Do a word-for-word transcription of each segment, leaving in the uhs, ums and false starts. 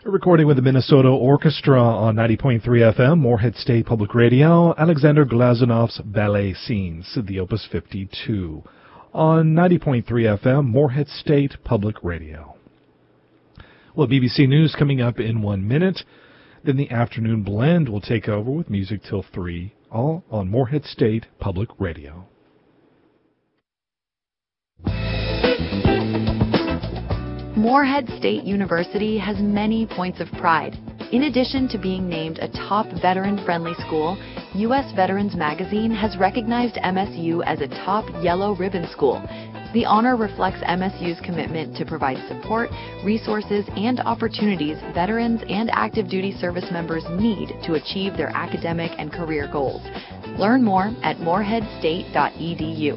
A recording with the Minnesota Orchestra on ninety point three F M, Moorhead State Public Radio, Alexander Glazunov's Ballet Scenes, the Opus fifty-two, on ninety point three F M, Moorhead State Public Radio. Well, B B C News coming up in one minute. Then the afternoon blend will take over with music till three, all on Moorhead State Public Radio. Moorhead State University has many points of pride. In addition to being named a top veteran-friendly school, U S Veterans Magazine has recognized M S U as a top yellow ribbon school. The honor reflects M S U's commitment to provide support, resources, and opportunities veterans and active duty service members need to achieve their academic and career goals. Learn more at moorhead state dot e d u.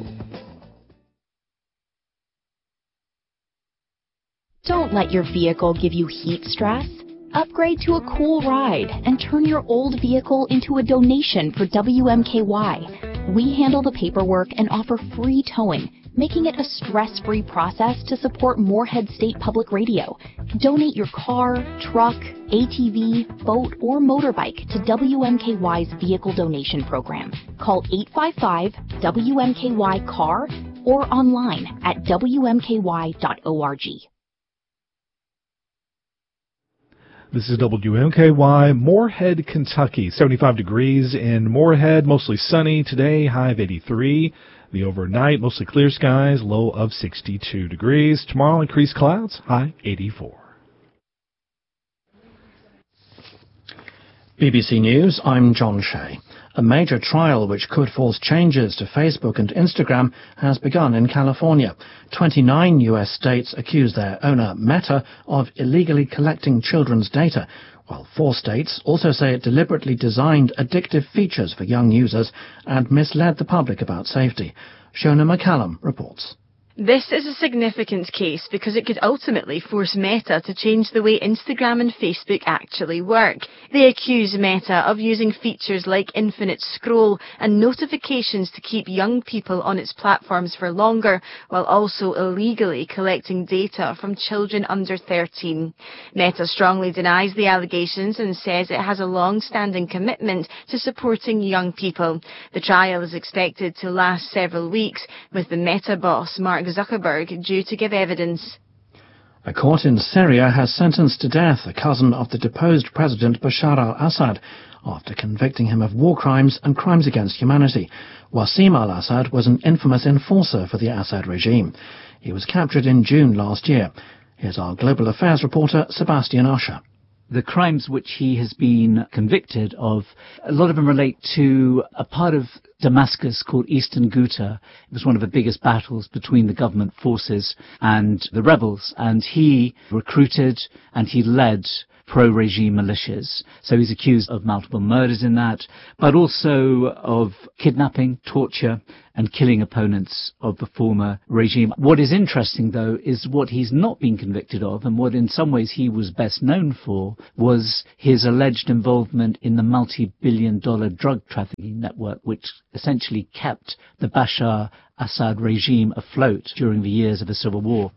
Don't let your vehicle give you heat stress. Upgrade to a cool ride and turn your old vehicle into a donation for W M K Y. We handle the paperwork and offer free towing, making it a stress-free process to support Moorhead State Public Radio. Donate your car, truck, A T V, boat, or motorbike to W M K Y's Vehicle Donation Program. Call eight five five W M K Y C A R or online at W M K Y dot org. This is W M K Y, Moorhead, Kentucky. seventy-five degrees in Moorhead, mostly sunny today, high of eighty-three. The overnight, mostly clear skies, low of sixty-two degrees. Tomorrow, increased clouds, high eighty-four. B B C News, I'm John Shea. A major trial which could force changes to Facebook and Instagram has begun in California. twenty-nine U S states accuse their owner, Meta, of illegally collecting children's data, while four states also say it deliberately designed addictive features for young users and misled the public about safety. Shona McCallum reports. This is a significant case because it could ultimately force Meta to change the way Instagram and Facebook actually work. They accuse Meta of using features like infinite scroll and notifications to keep young people on its platforms for longer, while also illegally collecting data from children under thirteen. Meta strongly denies the allegations and says it has a long-standing commitment to supporting young people. The trial is expected to last several weeks, with the Meta boss, Mark Zuckerberg, due to give evidence. A court in Syria has sentenced to death a cousin of the deposed President Bashar al-Assad after convicting him of war crimes and crimes against humanity. Wassim al-Assad was an infamous enforcer for the Assad regime. He was captured in June last year. Here's our Global Affairs reporter, Sebastian Usher. The crimes which he has been convicted of, a lot of them relate to a part of Damascus called Eastern Ghouta. It was one of the biggest battles between the government forces and the rebels, and he recruited and he led pro-regime militias. So he's accused of multiple murders in that, but also of kidnapping, torture, and killing opponents of the former regime. What is interesting, though, is what he's not been convicted of, and what in some ways he was best known for, was his alleged involvement in the multi-billion dollar drug trafficking network, which essentially kept the Bashar Assad regime afloat during the years of the civil war.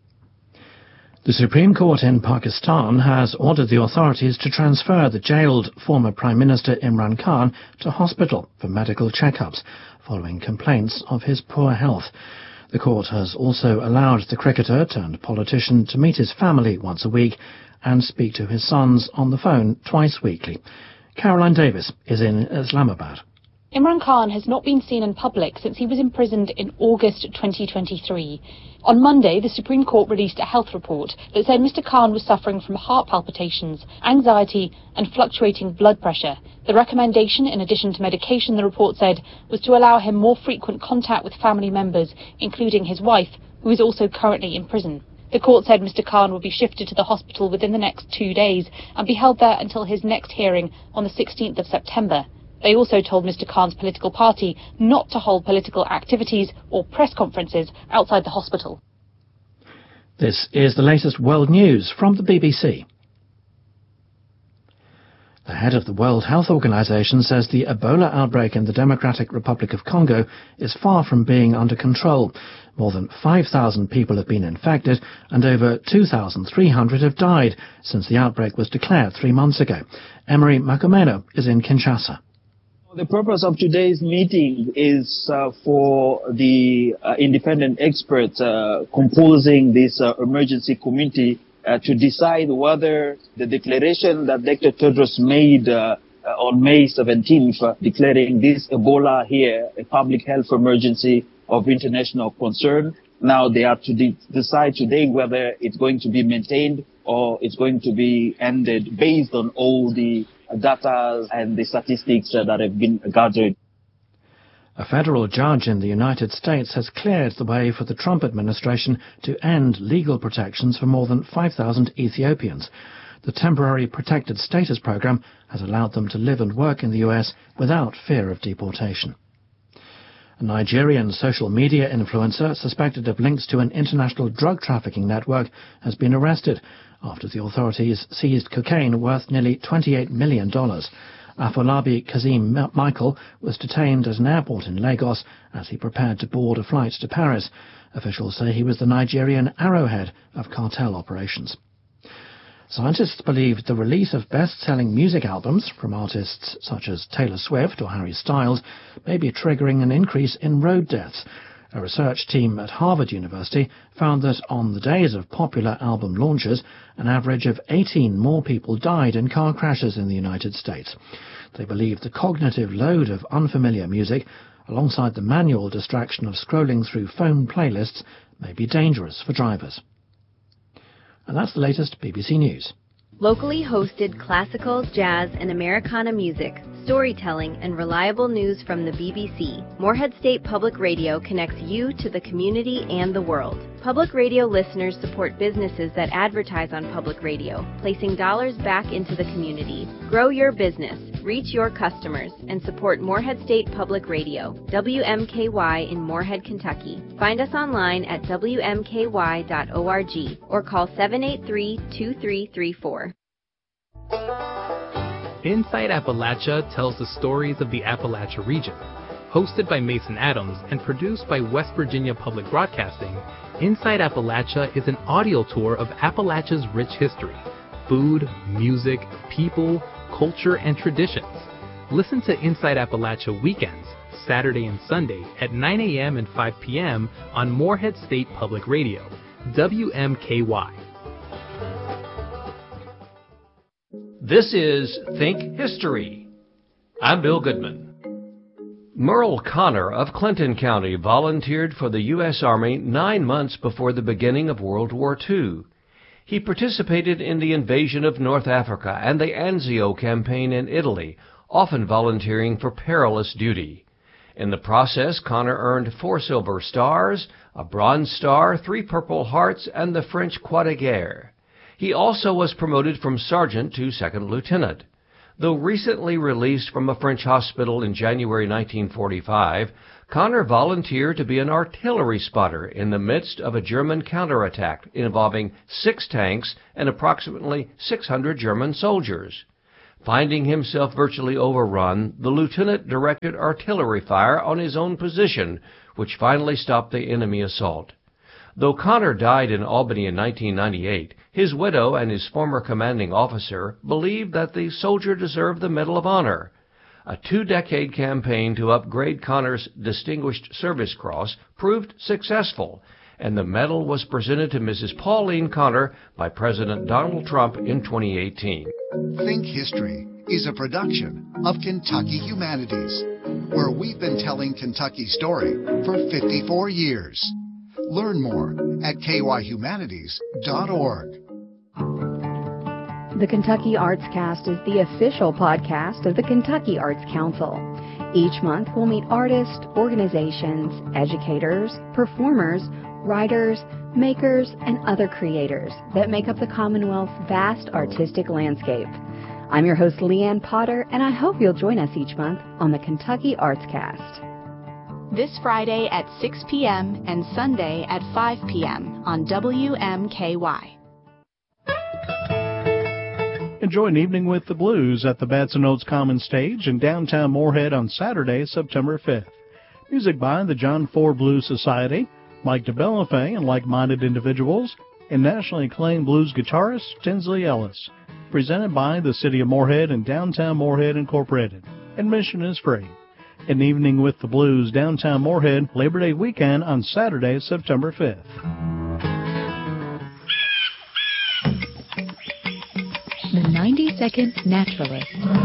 The Supreme Court in Pakistan has ordered the authorities to transfer the jailed former Prime Minister Imran Khan to hospital for medical checkups, following complaints of his poor health. The court has also allowed the cricketer turned politician to meet his family once a week and speak to his sons on the phone twice weekly. Caroline Davis is in Islamabad. Imran Khan has not been seen in public since he was imprisoned in August twenty twenty-three. On Monday, the Supreme Court released a health report that said Mister Khan was suffering from heart palpitations, anxiety and fluctuating blood pressure. The recommendation, in addition to medication, the report said, was to allow him more frequent contact with family members, including his wife, who is also currently in prison. The court said Mister Khan will be shifted to the hospital within the next two days and be held there until his next hearing on the sixteenth of September. They also told Mister Khan's political party not to hold political activities or press conferences outside the hospital. This is the latest world news from the B B C. The head of the World Health Organization says the Ebola outbreak in the Democratic Republic of Congo is far from being under control. More than five thousand people have been infected and over two thousand three hundred have died since the outbreak was declared three months ago. Emery Makomeno is in Kinshasa. The purpose of today's meeting is uh, for the uh, independent experts uh, composing this uh, emergency committee uh, to decide whether the declaration that Doctor Tedros made uh, uh, on May seventeenth, uh, declaring this Ebola here a public health emergency of international concern. Now they have to de- decide today whether it's going to be maintained or it's going to be ended based on all the data and the statistics uh, that have been gathered. A federal judge in the United States has cleared the way for the Trump administration to end legal protections for more than five thousand Ethiopians. The temporary protected status program has allowed them to live and work in the U S without fear of deportation. A Nigerian social media influencer suspected of links to an international drug trafficking network has been arrested after the authorities seized cocaine worth nearly twenty-eight million dollars. Afolabi Kazim Michael was detained at an airport in Lagos as he prepared to board a flight to Paris. Officials say he was the Nigerian arrowhead of cartel operations. Scientists believe the release of best-selling music albums from artists such as Taylor Swift or Harry Styles may be triggering an increase in road deaths. A research team at Harvard University found that on the days of popular album launches, an average of eighteen more people died in car crashes in the United States. They believe the cognitive load of unfamiliar music, alongside the manual distraction of scrolling through phone playlists, may be dangerous for drivers. And that's the latest B B C News. Locally hosted classical, jazz, and Americana music, storytelling, and reliable news from the B B C, Morehead State Public Radio connects you to the community and the world. Public radio listeners support businesses that advertise on public radio, placing dollars back into the community. Grow your business, reach your customers, and support Morehead State Public Radio, W M K Y in Morehead, Kentucky. Find us online at W M K Y dot org or call seven eight three, two three three four. Inside Appalachia tells the stories of the Appalachia region. Hosted by Mason Adams and produced by West Virginia Public Broadcasting, Inside Appalachia is an audio tour of Appalachia's rich history, food, music, people, culture, and traditions. Listen to Inside Appalachia weekends, Saturday and Sunday at nine a.m. and five p.m. on Morehead State Public Radio, W M K Y. This is Think History. I'm Bill Goodman. Merle Connor of Clinton County volunteered for the U S Army nine months before the beginning of World War Two. He participated in the invasion of North Africa and the Anzio campaign in Italy, often volunteering for perilous duty. In the process, Connor earned four Silver Stars, a Bronze Star, three Purple Hearts, and the French Croix de Guerre. He also was promoted from sergeant to second lieutenant. Though recently released from a French hospital in January nineteen forty-five, Connor volunteered to be an artillery spotter in the midst of a German counterattack involving six tanks and approximately six hundred German soldiers. Finding himself virtually overrun, the lieutenant directed artillery fire on his own position, which finally stopped the enemy assault. Though Connor died in Albany in nineteen ninety-eight, his widow and his former commanding officer believed that the soldier deserved the Medal of Honor. A two-decade campaign to upgrade Connor's Distinguished Service Cross proved successful, and the medal was presented to Missus Pauline Connor by President Donald Trump in twenty eighteen. Think History is a production of Kentucky Humanities, where we've been telling Kentucky's story for fifty-four years. Learn more at K Y humanities dot org. The Kentucky Arts Cast is the official podcast of the Kentucky Arts Council. Each month we'll meet artists, organizations, educators, performers, writers, makers, and other creators that make up the Commonwealth's vast artistic landscape. I'm your host, Leanne Potter, and I hope you'll join us each month on the Kentucky Arts Cast. This Friday at six p.m. and Sunday at five p.m. on W M K Y. Enjoy an evening with the blues at the Batson Oaks Common Stage in downtown Moorhead on Saturday, September fifth. Music by the John Ford Blues Society, Mike DeBellafay and like-minded individuals, and nationally acclaimed blues guitarist Tinsley Ellis. Presented by the City of Moorhead and Downtown Moorhead Incorporated. Admission is free. An evening with the blues, downtown Moorhead, Labor Day weekend on Saturday, September fifth. The ninety second Naturalist.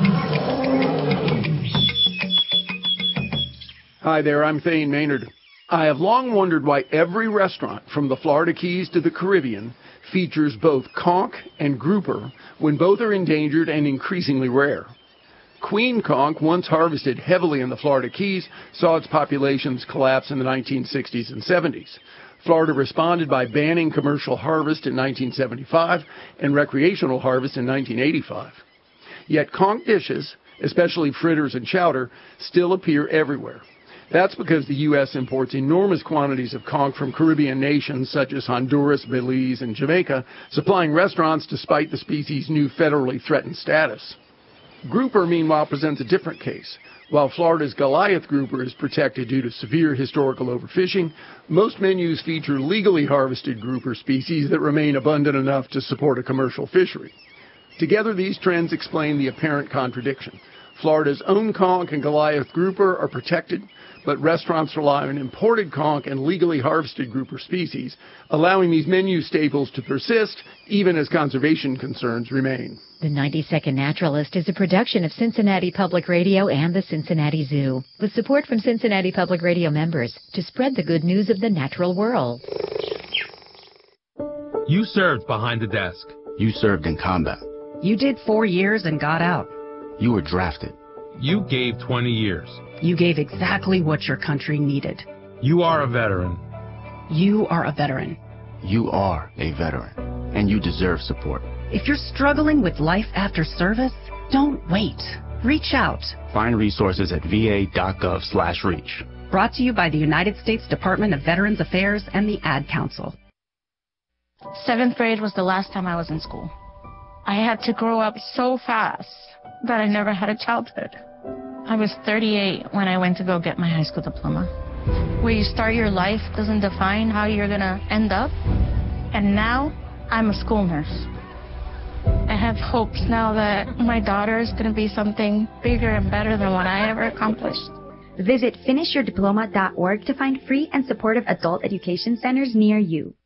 Hi there, I'm Thane Maynard. I have long wondered why every restaurant from the Florida Keys to the Caribbean features both conch and grouper when both are endangered and increasingly rare. Queen conch, once harvested heavily in the Florida Keys, saw its populations collapse in the nineteen sixties and seventies. Florida responded by banning commercial harvest in nineteen seventy-five and recreational harvest in nineteen eighty-five. Yet conch dishes, especially fritters and chowder, still appear everywhere. That's because the U S imports enormous quantities of conch from Caribbean nations such as Honduras, Belize, and Jamaica, supplying restaurants despite the species' new federally threatened status. Grouper, meanwhile, presents a different case. While Florida's Goliath grouper is protected due to severe historical overfishing, most menus feature legally harvested grouper species that remain abundant enough to support a commercial fishery. Together, these trends explain the apparent contradiction. Florida's own conch and Goliath grouper are protected, but restaurants rely on imported conch and legally harvested grouper species, allowing these menu staples to persist even as conservation concerns remain. The ninety second Naturalist is a production of Cincinnati Public Radio and the Cincinnati Zoo, with support from Cincinnati Public Radio members to spread the good news of the natural world. You served behind the desk. You served in combat. You did four years and got out. You were drafted. You gave twenty years. You gave exactly what your country needed. You are a veteran. You are a veteran. You are a veteran, and you deserve support. If you're struggling with life after service, don't wait. Reach out. Find resources at va.gov slash reach. Brought to you by the United States Department of Veterans Affairs and the Ad Council. Seventh grade was the last time I was in school. I had to grow up so fast that I never had a childhood. I was thirty-eight when I went to go get my high school diploma. Where you start your life doesn't define how you're going to end up. And now, I'm a school nurse. I have hopes now that my daughter is going to be something bigger and better than what I ever accomplished. Visit finish your diploma dot org to find free and supportive adult education centers near you.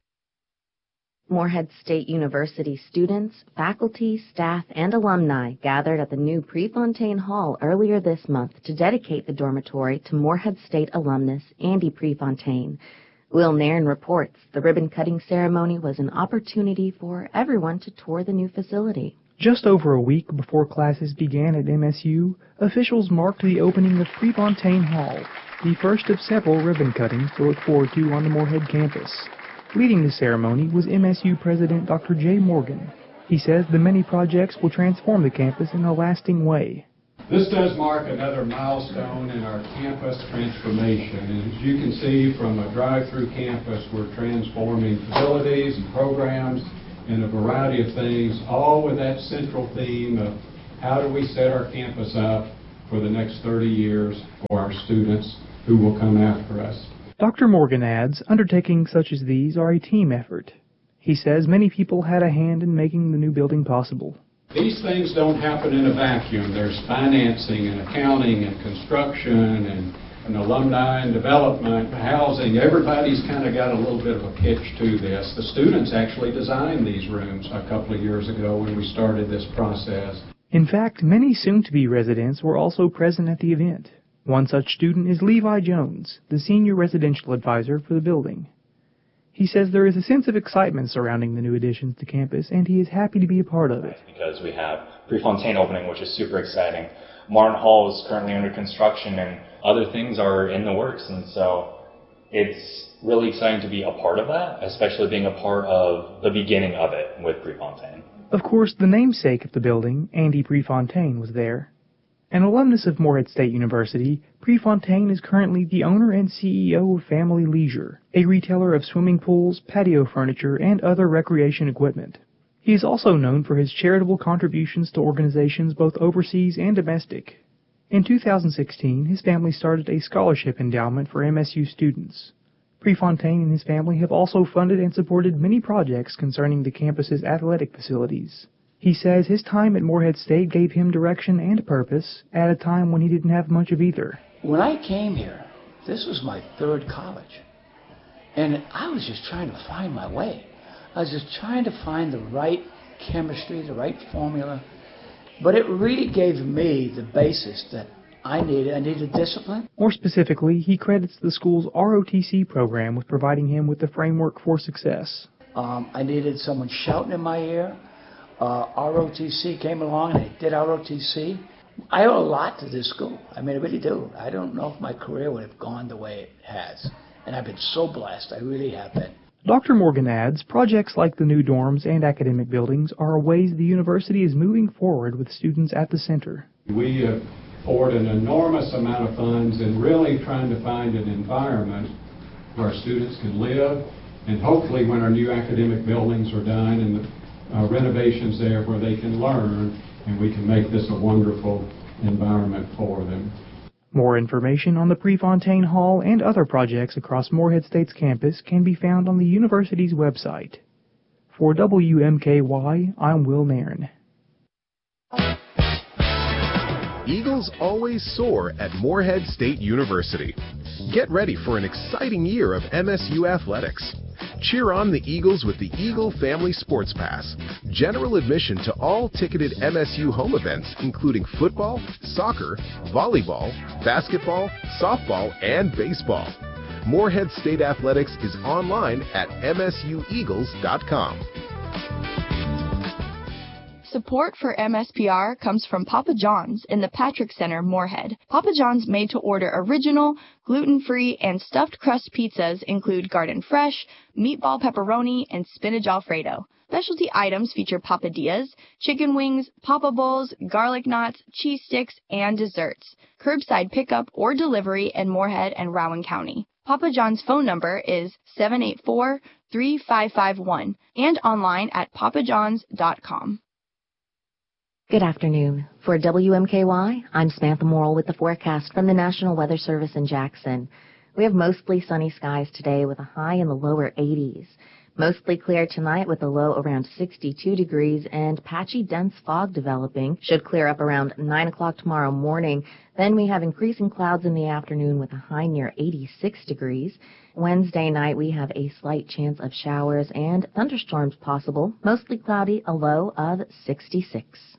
Morehead State University students, faculty, staff, and alumni gathered at the new Prefontaine Hall earlier this month to dedicate the dormitory to Morehead State alumnus Andy Prefontaine. Will Nairn reports the ribbon-cutting ceremony was an opportunity for everyone to tour the new facility. Just over a week before classes began at M S U, officials marked the opening of Prefontaine Hall, the first of several ribbon cuttings to look forward to on the Morehead campus. Leading the ceremony was M S U President Doctor Jay Morgan. He says the many projects will transform the campus in a lasting way. This does mark another milestone in our campus transformation. And as you can see from a drive-through campus, we're transforming facilities and programs and a variety of things, all with that central theme of how do we set our campus up for the next thirty years for our students who will come after us. Doctor Morgan adds, undertakings such as these are a team effort. He says many people had a hand in making the new building possible. These things don't happen in a vacuum. There's financing and accounting and construction and, and alumni and development, housing. Everybody's kind of got a little bit of a pitch to this. The students actually designed these rooms a couple of years ago when we started this process. In fact, many soon-to-be residents were also present at the event. One such student is Levi Jones, the senior residential advisor for the building. He says there is a sense of excitement surrounding the new additions to campus, and he is happy to be a part of it. Because we have Prefontaine opening, which is super exciting. Martin Hall is currently under construction, and other things are in the works, and so it's really exciting to be a part of that, especially being a part of the beginning of it with Prefontaine. Of course, the namesake of the building, Andy Prefontaine, was there. An alumnus of Morehead State University, Prefontaine is currently the owner and C E O of Family Leisure, a retailer of swimming pools, patio furniture, and other recreation equipment. He is also known for his charitable contributions to organizations both overseas and domestic. In two thousand sixteen, his family started a scholarship endowment for M S U students. Prefontaine and his family have also funded and supported many projects concerning the campus's athletic facilities. He says his time at Morehead State gave him direction and purpose at a time when he didn't have much of either. When I came here, this was my third college, and I was just trying to find my way. I was just trying to find the right chemistry, the right formula, but it really gave me the basis that I needed. I needed discipline. More specifically, he credits the school's R O T C program with providing him with the framework for success. Um, I needed someone shouting in my ear. Uh, R O T C came along and I did R O T C. I owe a lot to this school. I mean, I really do. I don't know if my career would have gone the way it has. And I've been so blessed. I really have been. Doctor Morgan adds, projects like the new dorms and academic buildings are ways the university is moving forward with students at the center. We have poured an enormous amount of funds in really trying to find an environment where students can live, and hopefully when our new academic buildings are done and the uh, renovations there, where they can learn, and we can make this a wonderful environment for them. More information on the Prefontaine Hall and other projects across Morehead State's campus can be found on the university's website. For W M K Y, I'm Will Nairn. Eagles always soar at Morehead State University. Get ready for an exciting year of M S U athletics. Cheer on the Eagles with the Eagle Family Sports Pass. General admission to all ticketed M S U home events, including football, soccer, volleyball, basketball, softball, and baseball. Morehead State Athletics is online at M S U eagles dot com. Support for M S P R comes from Papa John's in the Patrick Center, Morehead. Papa John's made-to-order original, gluten-free, and stuffed crust pizzas include garden fresh, meatball pepperoni, and spinach alfredo. Specialty items feature papadillas, chicken wings, papa bowls, garlic knots, cheese sticks, and desserts. Curbside pickup or delivery in Morehead and Rowan County. Papa John's phone number is seven eight four, three five five one and online at papa johns dot com. Good afternoon. For W M K Y, I'm Samantha Morrill with the forecast from the National Weather Service in Jackson. We have mostly sunny skies today with a high in the lower eighties. Mostly clear tonight with a low around sixty-two degrees and patchy dense fog developing. Should clear up around nine o'clock tomorrow morning. Then we have increasing clouds in the afternoon with a high near eighty-six degrees. Wednesday night we have a slight chance of showers and thunderstorms possible. Mostly cloudy, a low of sixty-six.